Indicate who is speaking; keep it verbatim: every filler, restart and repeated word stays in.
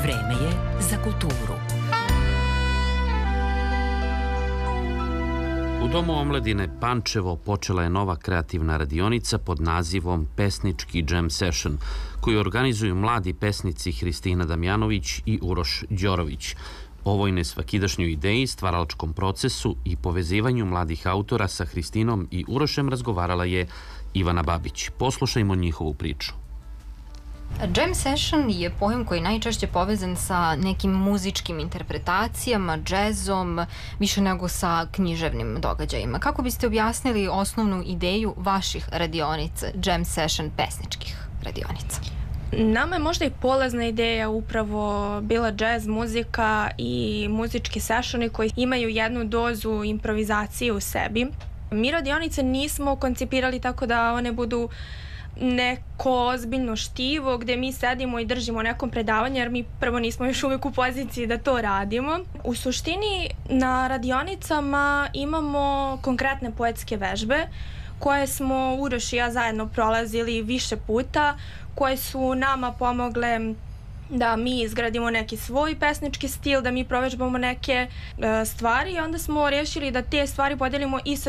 Speaker 1: Vreme je za kulturu.
Speaker 2: U Domu omladine Pančevo počela je nova kreativna radionica pod nazivom Pesnički Jam Session, koju organizuju mladi pesnici Hristina Damjanović i Uroš Đorović. O ovoj nesvakidašnjoj ideji, stvaralačkom procesu i povezivanju mladih autora sa Hristinom i Urošem razgovarala je Ivana Babić. Poslušajmo njihovu priču.
Speaker 3: Jam session je pojam koji je najčešće povezan sa nekim muzičkim interpretacijama, džezom, više nego sa književnim događajima. Kako biste objasnili osnovnu ideju vaših radionica, jam session pesničkih radionica?
Speaker 4: Nama je možda i polazna ideja upravo bila džez muzika i muzički sessioni koji imaju jednu dozu improvizacije u sebi. Mi radionice nismo koncipirali tako da one budu neko ozbiljno štivo gde mi sedimo i držimo nekom predavanje, jer mi prvo nismo još uvijek u poziciji da to radimo. U suštini na radionicama imamo konkretne poetske vežbe koje smo Uroš i ja zajedno prolazili više puta, koje su nama pomogle da mi izgradimo neki svoj pesnički stil, da mi provežbamo neke e, stvari i onda smo rješili da te stvari podelimo i sa